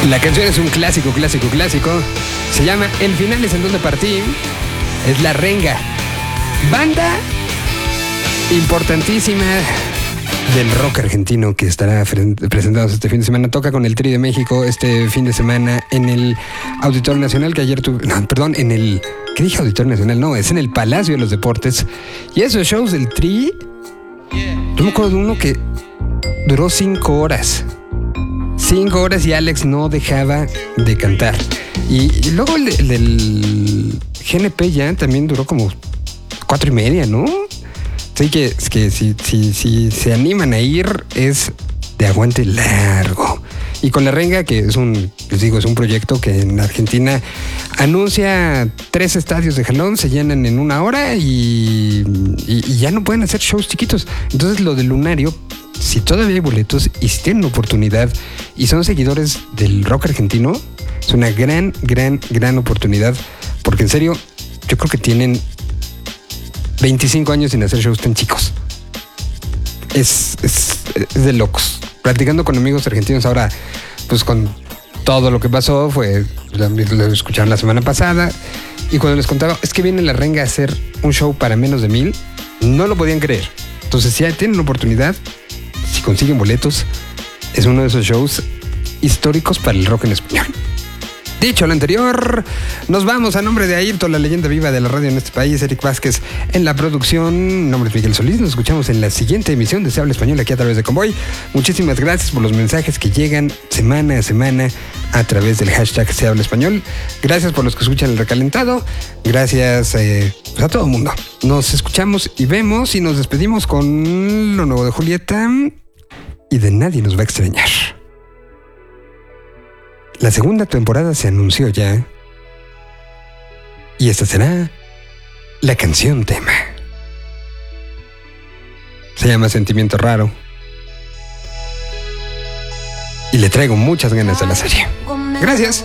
La canción es un clásico. Se llama El final es en donde partí. Es La Renga. Banda importantísima del rock argentino que estará presentándose este fin de semana. Toca con el Tri de México este fin de semana en el Auditorio Nacional, que ayer en el... ¿Qué dije Auditorio Nacional? No, es en el Palacio de los Deportes. Y esos shows del Tri, yo me acuerdo de uno que duró 5 horas. 5 horas y Alex no dejaba de cantar. Y luego el del GNP ya también duró como 4:30, ¿no? Así que es que si se animan a ir, es de aguante largo. Y con La Renga, que es un proyecto que en Argentina anuncia 3 estadios de jalón, se llenan en 1 hora y ya no pueden hacer shows chiquitos. Entonces lo del Lunario, si todavía hay boletos y si tienen oportunidad y son seguidores del rock argentino, es una gran oportunidad, porque en serio, yo creo que tienen 25 años sin hacer shows tan chicos. Es de locos. Platicando con amigos argentinos ahora, pues con todo lo que pasó, lo escucharon la semana pasada, y cuando les contaba, es que viene La Renga a hacer un show para menos de 1,000, no lo podían creer. Entonces, si tienen oportunidad, si consiguen boletos, es uno de esos shows históricos para el rock en español. Dicho lo anterior, nos vamos. A nombre de Ayrton, la leyenda viva de la radio en este país, Eric Vázquez en la producción. Mi nombre es Miguel Solís. Nos escuchamos en la siguiente emisión de Se Habla Español aquí a través de Convoy. Muchísimas gracias por los mensajes que llegan semana a semana a través del hashtag Se Habla Español. Gracias por los que escuchan el recalentado. Gracias a todo el mundo. Nos escuchamos y vemos y nos despedimos con lo nuevo de Julieta y de Nadie Nos Va a Extrañar. La segunda temporada se anunció ya y esta será la canción tema. Se llama Sentimiento Raro y le traigo muchas ganas a la serie. Gracias.